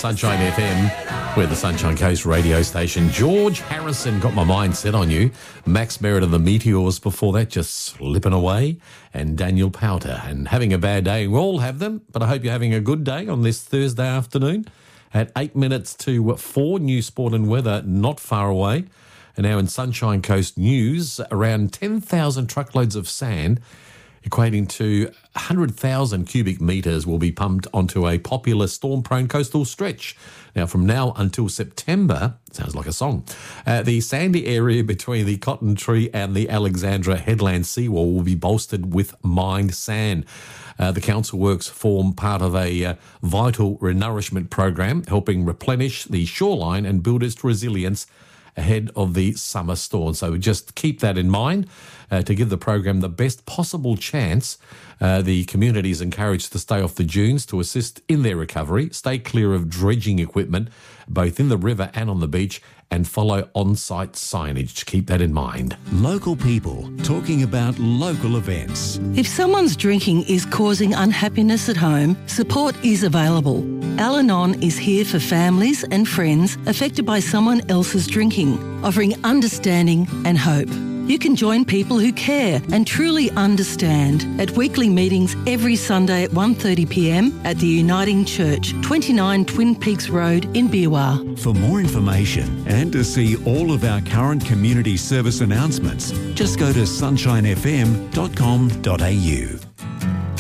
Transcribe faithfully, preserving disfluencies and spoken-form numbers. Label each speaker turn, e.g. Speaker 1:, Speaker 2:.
Speaker 1: Sunshine F M. We're the Sunshine Coast radio station. George Harrison, got my mind set on you. Max Merritt and the Meteors before that, just slipping away. And Daniel Powter. And having a bad day. We all have them, but I hope you're having a good day on this Thursday afternoon. At eight minutes to four, new sport and weather not far away. And now in Sunshine Coast news, around ten thousand truckloads of sand, equating to one hundred thousand cubic metres, will be pumped onto a popular storm-prone coastal stretch. Now, from now until September, sounds like a song, uh, the sandy area between the Cotton Tree and the Alexandra Headland seawall will be bolstered with mined sand. Uh, the council works form part of a uh, vital renourishment program, helping replenish the shoreline and build its resilience ahead of the summer storm. So just keep that in mind. Uh, to give the program the best possible chance, uh, the community is encouraged to stay off the dunes to assist in their recovery, stay clear of dredging equipment, both in the river and on the beach, and follow on-site signage. Keep that in mind.
Speaker 2: Local people talking about local events.
Speaker 3: If someone's drinking is causing unhappiness at home, support is available. Al-Anon is here for families and friends affected by someone else's drinking, offering understanding and hope. You can join people who care and truly understand at weekly meetings every Sunday at one thirty p m at the Uniting Church, twenty-nine Twin Peaks Road in Beerwah.
Speaker 2: For more information and to see all of our current community service announcements, just go to sunshine f m dot com dot a u.